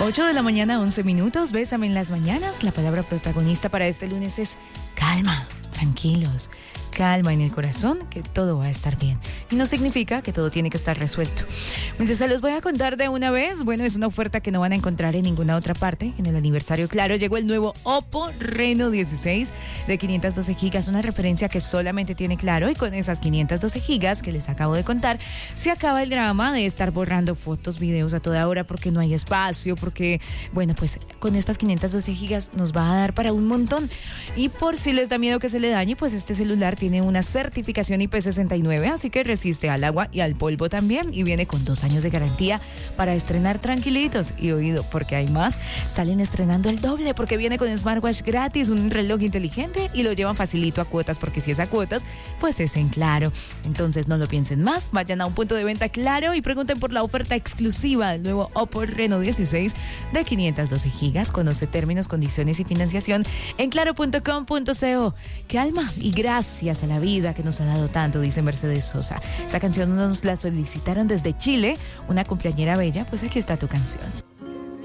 8 de la mañana, 11 minutos. Bésame en las mañanas. La palabra protagonista para este lunes es calma, tranquilos. Calma en el corazón, que todo va a estar bien. Y no significa que todo tiene que estar resuelto. Entonces se los voy a contar de una vez. Bueno, es una oferta que no van a encontrar en ninguna otra parte. En el aniversario, claro, llegó el nuevo Oppo Reno 16 de 512 gigas. Una referencia que solamente tiene Claro. Y con esas 512 gigas que les acabo de contar, se acaba el drama de estar borrando fotos, videos a toda hora porque no hay espacio, porque, bueno, pues con estas 512 gigas nos va a dar para un montón. Y por si les da miedo que se le dañe, pues este celular tiene una certificación IP69, así que resiste al agua y al polvo también, y viene con 2 años de garantía para estrenar tranquilitos. Y oído, porque hay más, salen estrenando el doble, porque viene con smartwatch gratis, un reloj inteligente, y lo llevan facilito a cuotas, porque si es a cuotas, pues es en Claro. Entonces no lo piensen más, vayan a un punto de venta Claro y pregunten por la oferta exclusiva del nuevo Oppo Reno 16 de 512 gigas. Conoce términos, condiciones y financiación en claro.com.co. Calma y gracias a la vida que nos ha dado tanto, dice Mercedes Sosa. Esta canción nos la solicitaron desde Chile, una cumpleañera bella, pues aquí está tu canción.